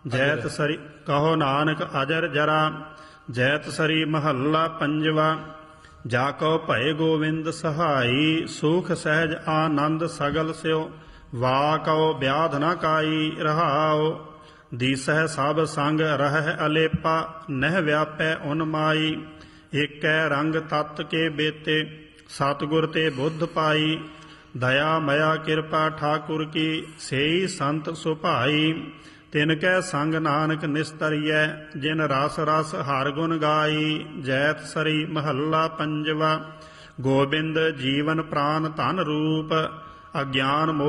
ਜੈਤ ਸਰੀ ਕਹੋ ਨਾਨਕ ਅਜਰ ਜਰਾ। ਜੈਤ ਸਰੀ ਮਹੱਲਾ ਪੰਜਵਾ। ਜਾ ਕਉ ਭਏ ਗੋਵਿੰਦ ਸਹਾਈ। ਸੁਖ ਸਹਿਜ ਆਨੰਦ ਸਗਲ ਸਿਓ। ਵਾ ਕਉ ਬਿਆਧ ਨ ਕਾਈ ਰਹਾਉ। ਦੀਸਹਿ ਸਭ ਸੰਗ ਰਹਿ ਅਲੇਪਾ। ਨਹਿ ਵਿਆਪੈ ਉਨ ਮਾਈ। ਏਕੈ ਰੰਗ ਤਤ ਕੇ ਬੇਤੇ। ਸਤਿਗੁਰ ਤੇ ਬੁੱਧ ਪਾਈ। ਦਇਆ ਮਇਆ ਕਿਰਪਾ ਠਾਕੁਰ ਕੀ। ਸੇਈ ਸੰਤ ਸੁਭਾਈ। ਤਿਨ ਕੈ ਸੰਗ ਨਾਨਕ ਨਿਸਤਰੀਐ। ਜਿਨ ਰਸ ਰਸ ਹਰਿ ਗੁਣ ਗਾਈ। ਜੈਤ ਸਰੀ ਮਹੱਲਾ ਪੰਜਵਾ। ਗੋਬਿੰਦ ਜੀਵਨ ਪ੍ਰਾਨ ਧਨ ਰੂਪ। ਅਗਿਆਨ